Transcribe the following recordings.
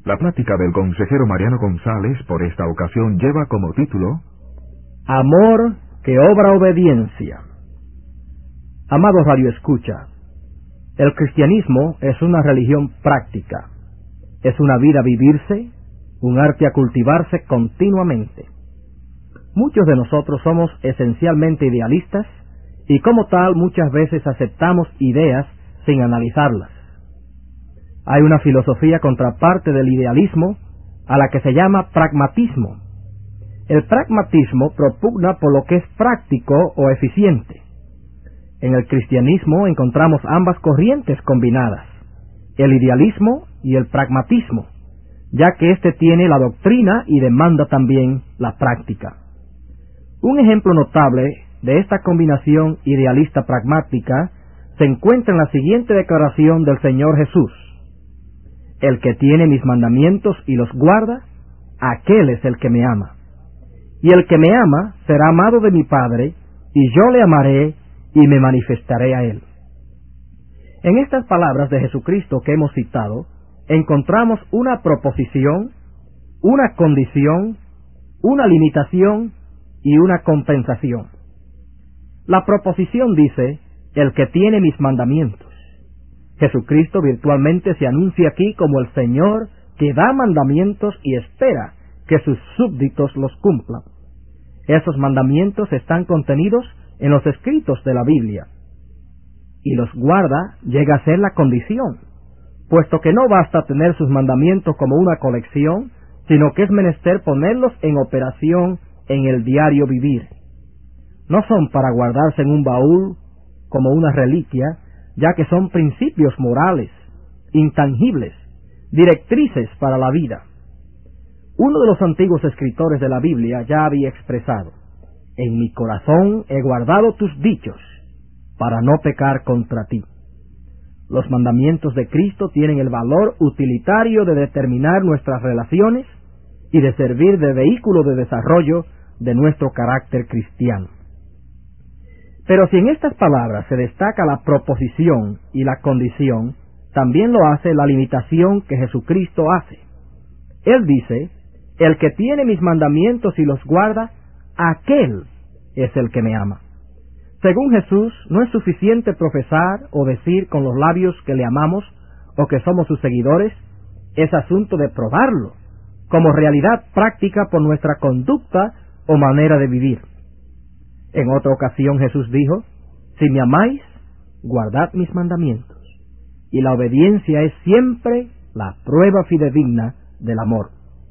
La plática del consejero Mariano González por esta ocasión lleva como título Amor que obra obediencia. Amado Radio Escucha, el cristianismo es una religión práctica, es una vida a vivirse, un arte a cultivarse continuamente. Muchos de nosotros somos esencialmente idealistas y como tal muchas veces aceptamos ideas sin analizarlas. Hay una filosofía contraparte del idealismo a la que se llama pragmatismo. El pragmatismo propugna por lo que es práctico o eficiente. En el cristianismo encontramos ambas corrientes combinadas, el idealismo y el pragmatismo, ya que éste tiene la doctrina y demanda también la práctica. Un ejemplo notable de esta combinación idealista-pragmática se encuentra en la siguiente declaración del Señor Jesús: el que tiene mis mandamientos y los guarda, aquel es el que me ama. Y el que me ama será amado de mi Padre, y yo le amaré y me manifestaré a él. En estas palabras de Jesucristo que hemos citado, encontramos una proposición, una condición, una limitación y una compensación. La proposición dice, el que tiene mis mandamientos. Jesucristo virtualmente se anuncia aquí como el Señor que da mandamientos y espera que sus súbditos los cumplan. Esos mandamientos están contenidos en los escritos de la Biblia. Y los guarda llega a ser la condición, puesto que no basta tener sus mandamientos como una colección, sino que es menester ponerlos en operación en el diario vivir. No son para guardarse en un baúl como una reliquia, ya que son principios morales, intangibles, directrices para la vida. Uno de los antiguos escritores de la Biblia ya había expresado: en mi corazón he guardado tus dichos, para no pecar contra ti. Los mandamientos de Cristo tienen el valor utilitario de determinar nuestras relaciones y de servir de vehículo de desarrollo de nuestro carácter cristiano. Pero si en estas palabras se destaca la proposición y la condición, también lo hace la limitación que Jesucristo hace. Él dice, el que tiene mis mandamientos y los guarda, aquel es el que me ama. Según Jesús, no es suficiente profesar o decir con los labios que le amamos o que somos sus seguidores, es asunto de probarlo, como realidad práctica por nuestra conducta o manera de vivir. En otra ocasión Jesús dijo, si me amáis, guardad mis mandamientos. Y la obediencia es siempre la prueba fidedigna del amor.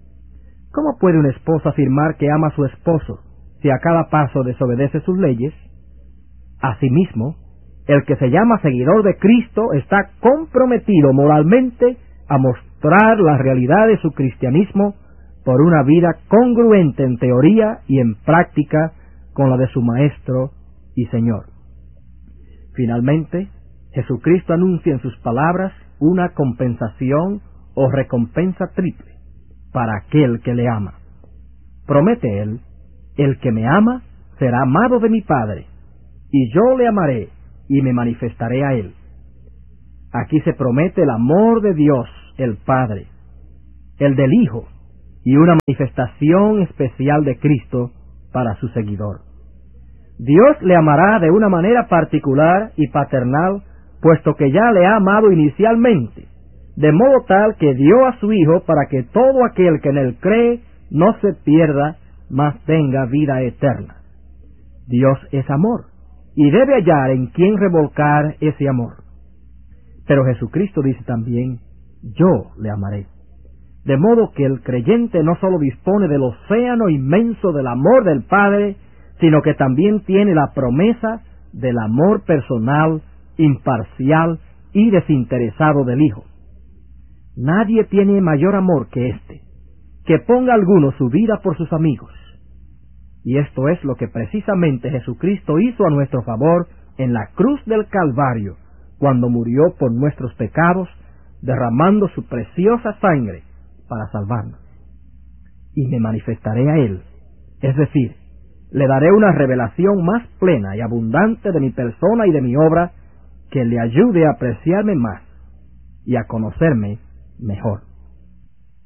¿Cómo puede una esposa afirmar que ama a su esposo si a cada paso desobedece sus leyes? Asimismo, el que se llama seguidor de Cristo está comprometido moralmente a mostrar la realidad de su cristianismo por una vida congruente en teoría y en práctica con la de su Maestro y Señor. Finalmente, Jesucristo anuncia en sus palabras una compensación o recompensa triple para aquel que le ama. Promete Él, el que me ama será amado de mi Padre, y yo le amaré y me manifestaré a él. Aquí se promete el amor de Dios, el Padre, el del Hijo, y una manifestación especial de Cristo para su seguidor. Dios le amará de una manera particular y paternal, puesto que ya le ha amado inicialmente, de modo tal que dio a su Hijo para que todo aquel que en él cree no se pierda, mas tenga vida eterna. Dios es amor, y debe hallar en quien revolcar ese amor. Pero Jesucristo dice también, yo le amaré. De modo que el creyente no sólo dispone del océano inmenso del amor del Padre, sino que también tiene la promesa del amor personal, imparcial y desinteresado del Hijo. Nadie tiene mayor amor que este, que ponga alguno su vida por sus amigos. Y esto es lo que precisamente Jesucristo hizo a nuestro favor en la cruz del Calvario, cuando murió por nuestros pecados, derramando su preciosa sangre para salvarnos. Y me manifestaré a Él, es decir, le daré una revelación más plena y abundante de mi persona y de mi obra, que le ayude a apreciarme más y a conocerme mejor.